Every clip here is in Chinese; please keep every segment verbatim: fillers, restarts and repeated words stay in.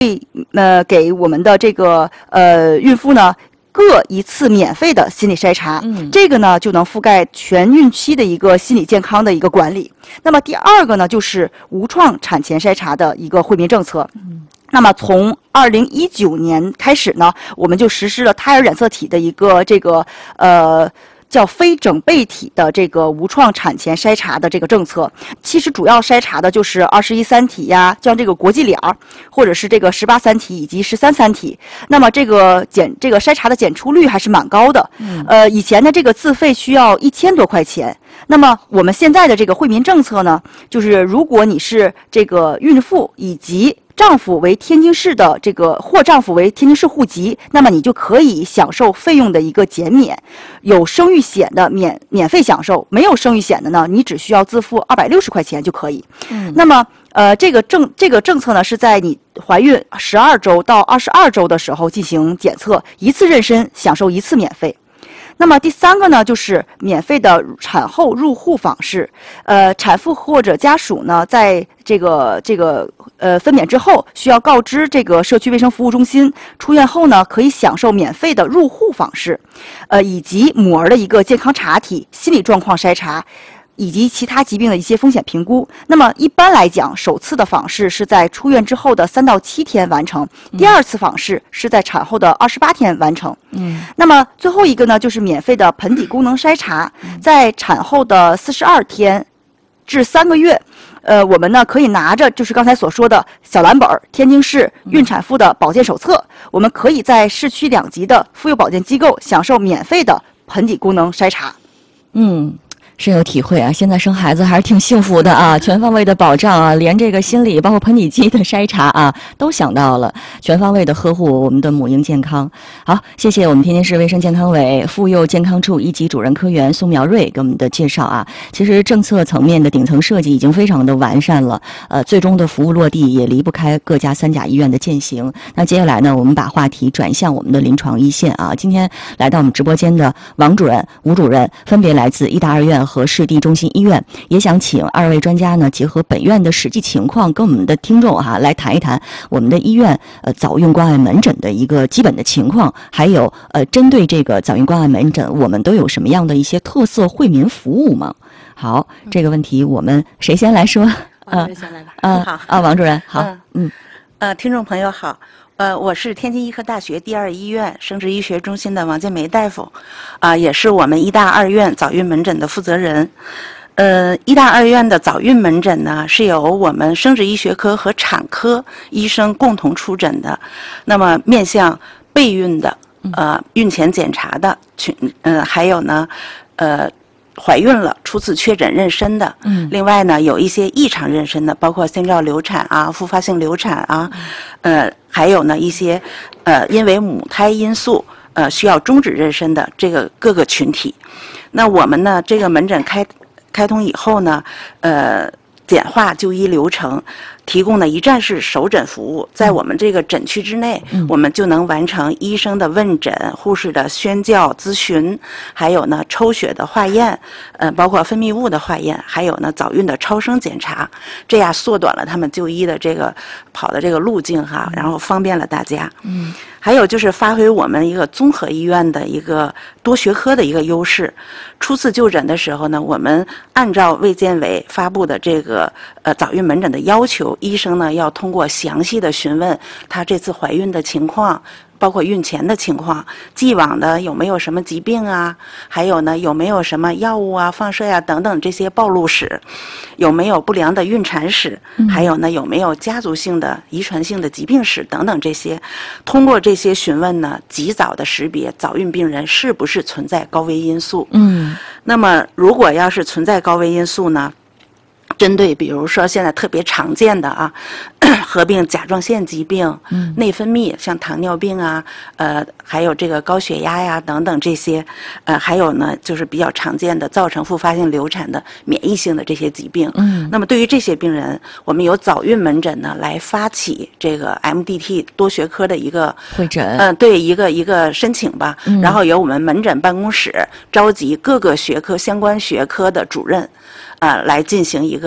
呃给我们的这个呃孕妇呢各一次免费的心理筛查，嗯，这个呢就能覆盖全孕期的一个心理健康的一个管理。那么第二个呢就是无创产前筛查的一个惠民政策。嗯，那么从二零一九年开始呢，我们就实施了胎儿染色体的一个这个呃。叫非整倍体的这个无创产前筛查的这个政策，其实主要筛查的就是二十一三体呀，像这个国际脸儿，或者是这个十八三体以及十三三体。那么这个检这个筛查的检出率还是蛮高的。嗯，呃，以前的这个自费需要一千多块钱。那么我们现在的这个惠民政策呢，就是如果你是这个孕妇以及丈夫为天津市的这个或丈夫为天津市户籍，那么你就可以享受费用的一个减免，有生育险的免免费享受，没有生育险的呢，你只需要自付二百六十块钱就可以。嗯，那么呃，这个政这个政策呢是在你怀孕十二周到二十二周的时候进行检测，一次妊娠享受一次免费。那么第三个呢，就是免费的产后入户访视。呃，产妇或者家属呢，在这个这个呃分娩之后，需要告知这个社区卫生服务中心，出院后呢，可以享受免费的入户访视，呃，以及母儿的一个健康查体、心理状况筛查。以及其他疾病的一些风险评估。那么一般来讲，首次的访视是在出院之后的三到七天完成，第二次访视是在产后的二十八天完成。嗯，那么最后一个呢，就是免费的盆底功能筛查，在产后的四十二天至三个月，呃，我们呢可以拿着就是刚才所说的小蓝本儿天津市孕产妇的保健手册，我们可以在市区两级的妇幼保健机构享受免费的盆底功能筛查。 嗯。深有体会啊，现在生孩子还是挺幸福的啊，全方位的保障啊，连这个心理包括盆底肌的筛查啊都想到了，全方位的呵护我们的母婴健康。好，谢谢我们天津市卫生健康委妇幼健康处一级主任科员宋苗瑞给我们的介绍啊。其实政策层面的顶层设计已经非常的完善了，呃，最终的服务落地也离不开各家三甲医院的践行。那接下来呢，我们把话题转向我们的临床一线啊。今天来到我们直播间的王主任、吴主任分别来自医大二院和市地中心医院，也想请二位专家呢，结合本院的实际情况，跟我们的听众哈、啊、来谈一谈我们的医院呃早孕关爱门诊的一个基本的情况，还有呃针对这个早孕关爱门诊，我们都有什么样的一些特色惠民服务吗？好，这个问题我们谁先来说？ 王主任先来吧。 嗯、呃，好啊，王主任好。 嗯嗯，呃，听众朋友好。呃，我是天津医科大学第二医院生殖医学中心的王建梅大夫，啊、呃，也是我们医大二院早孕门诊的负责人。呃，医大二院的早孕门诊呢，是由我们生殖医学科和产科医生共同出诊的。那么，面向备孕的、呃，孕前检查的群，呃，还有呢，呃。怀孕了，初次确诊妊娠的，嗯，另外呢，有一些异常妊娠的，包括先兆流产啊、复发性流产啊，嗯、呃，还有呢一些，呃，因为母胎因素，呃，需要终止妊娠的这个各个群体。那我们呢，这个门诊开开通以后呢，呃，简化就医流程。提供的一站式首诊服务，在我们这个诊区之内，嗯、我们就能完成医生的问诊、护士的宣教咨询，还有呢抽血的化验，呃，包括分泌物的化验，还有呢早孕的超声检查，这样缩短了他们就医的这个跑的这个路径哈，然后方便了大家。嗯。还有就是发挥我们一个综合医院的一个多学科的一个优势。初次就诊的时候呢，我们按照卫健委发布的这个呃早孕门诊的要求，医生呢要通过详细的询问她这次怀孕的情况。包括孕前的情况，既往的有没有什么疾病啊，还有呢有没有什么药物啊、放射呀、啊、等等这些暴露史，有没有不良的孕产史，还有呢有没有家族性的遗传性的疾病史等等这些，通过这些询问呢，及早的识别早孕病人是不是存在高危因素。嗯，那么如果要是存在高危因素呢？针对比如说现在特别常见的啊，合并甲状腺疾病、嗯、内分泌，像糖尿病啊，呃，还有这个高血压呀等等这些，呃，还有呢就是比较常见的造成复发性流产的免疫性的这些疾病。嗯，那么对于这些病人，我们由早孕门诊呢来发起这个 M D T 多学科的一个会诊， 嗯、呃，对一个一个申请吧，嗯、然后由我们门诊办公室召集各个学科相关学科的主任，啊、呃，来进行一个。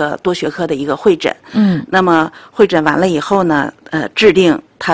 个多学科的一个会诊。 嗯， 那么会诊完了以后呢，呃，制定他